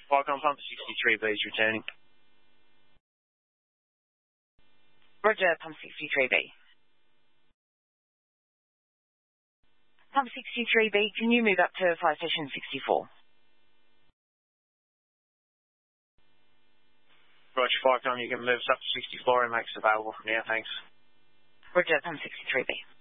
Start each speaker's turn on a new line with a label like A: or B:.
A: Falcon Pump 63B is returning.
B: Roger, Pump 63B. Pump 63B, can you move up to Fire Station 64?
A: Roger, Falcon, you can move us up to 64 and make us available from now, thanks.
B: Roger, Pump 63B.